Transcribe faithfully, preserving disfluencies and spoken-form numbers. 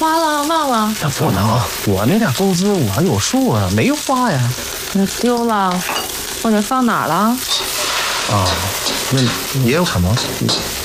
花了，忘了。 那不能，我那点工资我有数啊，没花呀。 那丢了，或者放哪儿了？ 啊，那也有可能。